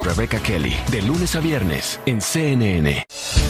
Rebecca Kelly, de lunes a viernes en CNN.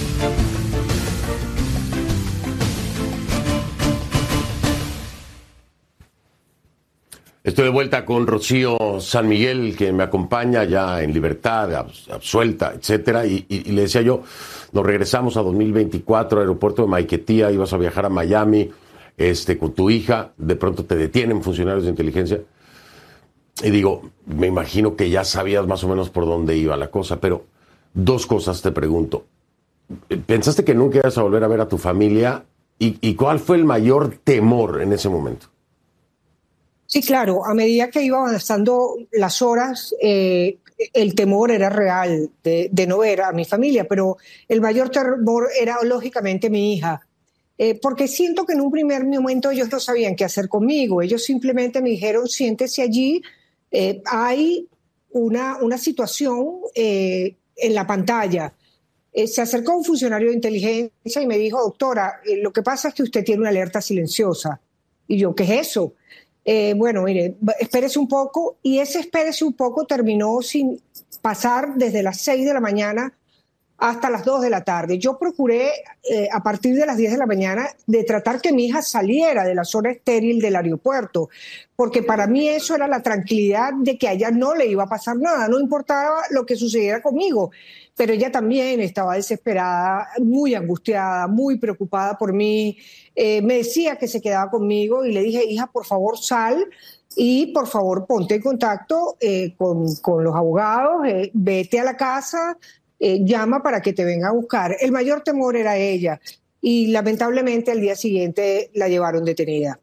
Estoy de vuelta con Rocío San Miguel, que me acompaña ya en libertad, absuelta, etcétera. Y le decía yo, nos regresamos a 2024, aeropuerto de Maiquetía, ibas a viajar a Miami con tu hija, de pronto te detienen funcionarios de inteligencia. Y digo, me imagino que ya sabías más o menos por dónde iba la cosa, pero dos cosas te pregunto. ¿Pensaste que nunca ibas a volver a ver a tu familia? ¿Y cuál fue el mayor temor en ese momento? Sí, claro, a medida que iba avanzando las horas, el temor era real de no ver a mi familia, pero el mayor temor era lógicamente mi hija, porque siento que en un primer momento ellos no sabían qué hacer conmigo, ellos simplemente me dijeron, siéntese allí, hay una situación en la pantalla. Se acercó un funcionario de inteligencia y me dijo, doctora, lo que pasa es que usted tiene una alerta silenciosa. Y yo, ¿qué es eso? Bueno, mire, espérese un poco, y ese espérese un poco terminó sin pasar desde las 6 de la mañana hasta las 2 de la tarde. Yo procuré a partir de las 10 de la mañana de tratar que mi hija saliera de la zona estéril del aeropuerto, porque para mí eso era la tranquilidad de que a ella no le iba a pasar nada, no importaba lo que sucediera conmigo, pero ella también estaba desesperada, muy angustiada, muy preocupada por mí. Me decía que se quedaba conmigo y le dije, hija, por favor sal y por favor ponte en contacto con los abogados, vete a la casa, llama para que te venga a buscar. El mayor temor era ella y lamentablemente al día siguiente la llevaron detenida.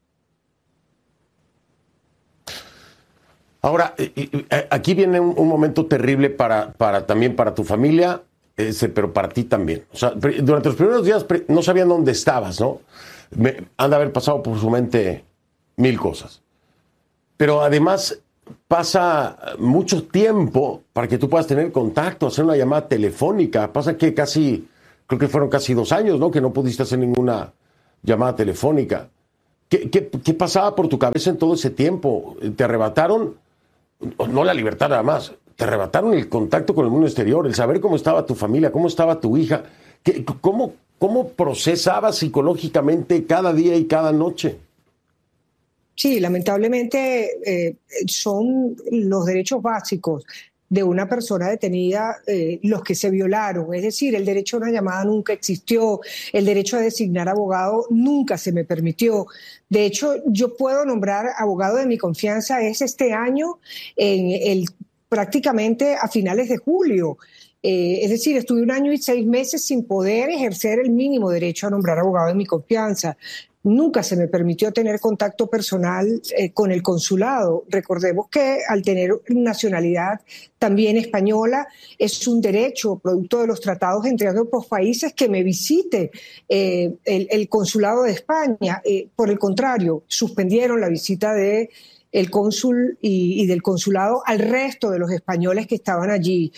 Ahora, aquí viene un momento terrible también para tu familia, pero para ti también. O sea, durante los primeros días no sabían dónde estabas, ¿no? Han de haber pasado por su mente mil cosas. Pero además pasa mucho tiempo para que tú puedas tener contacto, hacer una llamada telefónica. Pasa que creo que fueron casi 2 años, ¿no? Que no pudiste hacer ninguna llamada telefónica. ¿Qué pasaba por tu cabeza en todo ese tiempo? ¿Te arrebataron? No la libertad nada más, te arrebataron el contacto con el mundo exterior, el saber cómo estaba tu familia, cómo estaba tu hija, cómo procesabas psicológicamente cada día y cada noche. Sí, lamentablemente son los derechos básicos de una persona detenida los que se violaron. Es decir, el derecho a una llamada nunca existió, el derecho a designar abogado nunca se me permitió. De hecho, yo puedo nombrar abogado de mi confianza es este año, prácticamente a finales de julio. Es decir, estuve 1 año y 6 meses sin poder ejercer el mínimo derecho a nombrar abogado de mi confianza. Nunca se me permitió tener contacto personal con el consulado. Recordemos que al tener nacionalidad también española, es un derecho, producto de los tratados entre ambos países, que me visite el consulado de España. Por el contrario, suspendieron la visita de el cónsul y del consulado al resto de los españoles que estaban allí.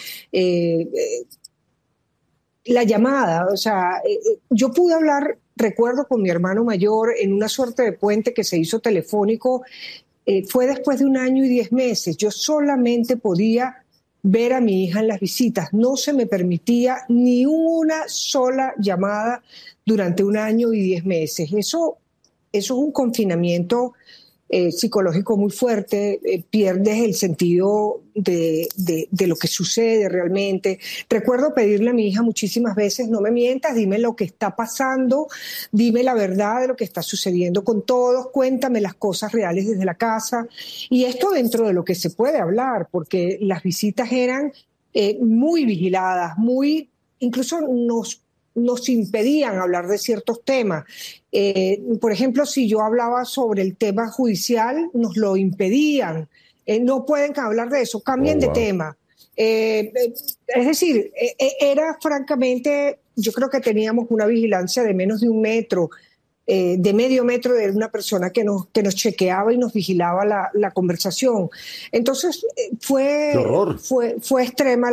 La llamada, o sea, yo pude hablar, recuerdo, con mi hermano mayor en una suerte de puente que se hizo telefónico, fue después de 1 año y 10 meses. Yo solamente podía ver a mi hija en las visitas, no se me permitía ni una sola llamada durante 1 año y 10 meses. Eso es un confinamiento psicológico muy fuerte, pierdes el sentido de lo que sucede realmente. Recuerdo pedirle a mi hija muchísimas veces, no me mientas, dime lo que está pasando, dime la verdad de lo que está sucediendo con todos, cuéntame las cosas reales desde la casa. Y esto dentro de lo que se puede hablar, porque las visitas eran muy vigiladas, incluso nos impedían hablar de ciertos temas. Por ejemplo, si yo hablaba sobre el tema judicial, nos lo impedían. No pueden hablar de eso, cambien de tema. Es decir, era francamente, yo creo que teníamos una vigilancia de menos de 1 metro, de medio metro, de una persona que nos chequeaba y nos vigilaba la conversación. Entonces fue extrema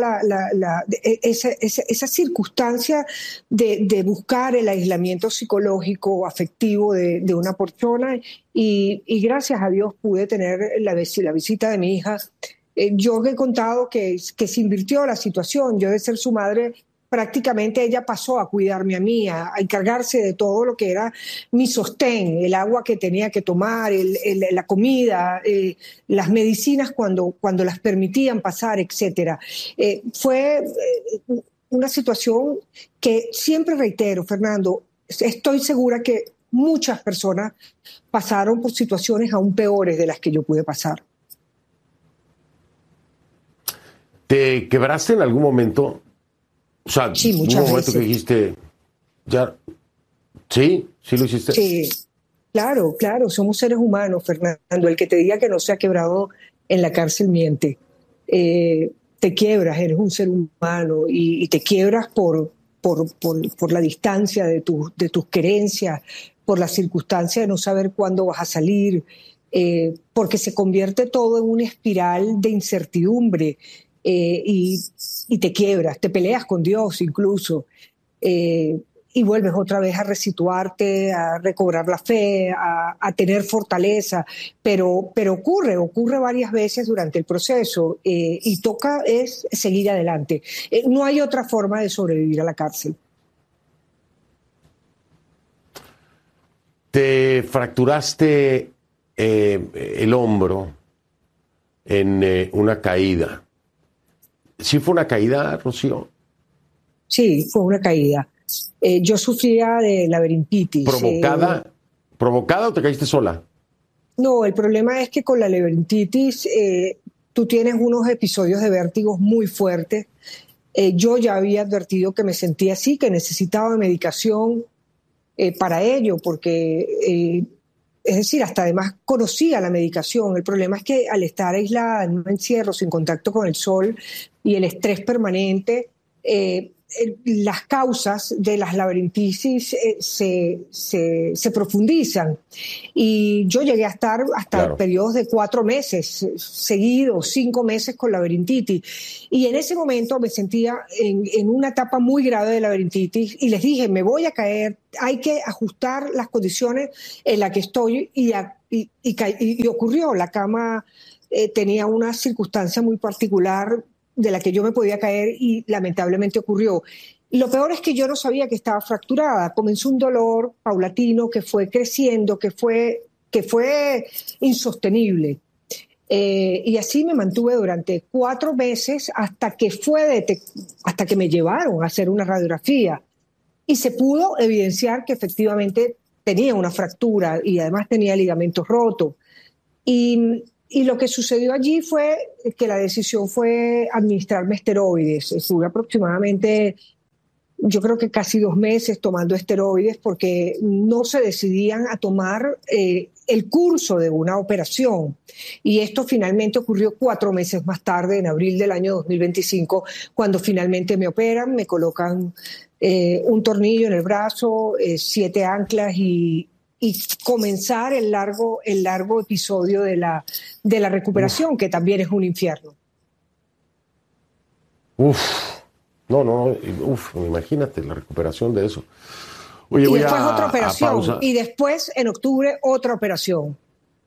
esa circunstancia de buscar el aislamiento psicológico, afectivo de una persona, y gracias a Dios pude tener la visita de mi hija Yo he contado que se invirtió la situación. Yo, de ser su madre, prácticamente ella pasó a cuidarme a mí, a encargarse de todo lo que era mi sostén, el agua que tenía que tomar, la comida, las medicinas cuando las permitían pasar, etcétera. Fue una situación que siempre reitero, Fernando, estoy segura que muchas personas pasaron por situaciones aún peores de las que yo pude pasar. ¿Te quebraste en algún momento? O sea, sí, hubo muchas un momento veces. que dijiste, ya, ¿sí? ¿Sí lo hiciste? Sí, claro, somos seres humanos, Fernando. El que te diga que no se ha quebrado en la cárcel miente. Te quiebras, eres un ser humano y te quiebras por la distancia de tus querencias, por la circunstancia de no saber cuándo vas a salir, porque se convierte todo en una espiral de incertidumbre. Y te quiebras, te peleas con Dios incluso, y vuelves otra vez a resituarte, a recobrar la fe, a tener fortaleza, pero ocurre varias veces durante el proceso, y toca es seguir adelante. No hay otra forma de sobrevivir a la cárcel. Te fracturaste el hombro en una caída. ¿Sí fue una caída, Rocío? Sí, fue una caída. Yo sufría de laberintitis. ¿Provocada o te caíste sola? No, el problema es que con la laberintitis tú tienes unos episodios de vértigos muy fuertes. Yo ya había advertido que me sentía así, que necesitaba medicación para ello, porque... es decir, hasta además conocía la medicación. El problema es que al estar aislada en un encierro, sin contacto con el sol y el estrés permanente, las causas de las laberintitis se profundizan. Y yo llegué a estar hasta periodos de 4 meses seguidos, 5 meses con laberintitis. Y en ese momento me sentía en una etapa muy grave de laberintitis y les dije, me voy a caer, hay que ajustar las condiciones en las que estoy, y ocurrió. La cama tenía una circunstancia muy particular de la que yo me podía caer y lamentablemente ocurrió. Lo peor es que yo no sabía que estaba fracturada. Comenzó un dolor paulatino que fue creciendo, que fue insostenible. Y así me mantuve durante 4 meses hasta que me llevaron a hacer una radiografía. Y se pudo evidenciar que efectivamente tenía una fractura y además tenía ligamentos rotos. Y lo que sucedió allí fue que la decisión fue administrarme esteroides. Estuve aproximadamente, yo creo que casi 2 meses tomando esteroides porque no se decidían a tomar el curso de una operación. Y esto finalmente ocurrió 4 meses más tarde, en abril del año 2025, cuando finalmente me operan, me colocan un tornillo en el brazo, 7 anclas y comenzar el largo episodio de la recuperación, que también es un infierno. Imagínate la recuperación de eso. Oye, y voy después otra a operación, pausa. y después en octubre otra operación.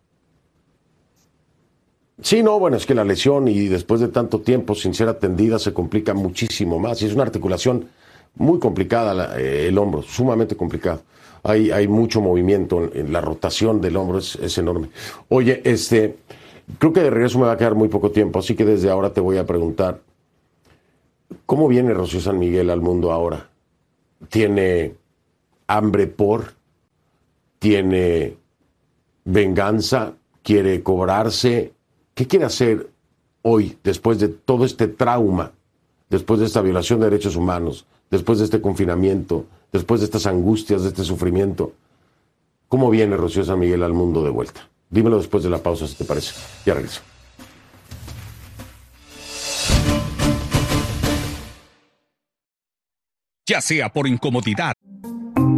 Sí, no, bueno, es que la lesión y después de tanto tiempo sin ser atendida se complica muchísimo más. Y es una articulación muy complicada, el hombro, sumamente complicado. Hay mucho movimiento, en la rotación del hombro es enorme. Oye, creo que de regreso me va a quedar muy poco tiempo, así que desde ahora te voy a preguntar, ¿cómo viene Rocío San Miguel al mundo ahora? ¿Tiene hambre tiene venganza? ¿Quiere cobrarse? ¿Qué quiere hacer hoy, después de todo este trauma, después de esta violación de derechos humanos, después de este confinamiento, después de estas angustias, de este sufrimiento? ¿Cómo viene Rocío San Miguel al mundo de vuelta? Dímelo después de la pausa, si te parece. Ya regreso. Ya sea por incomodidad,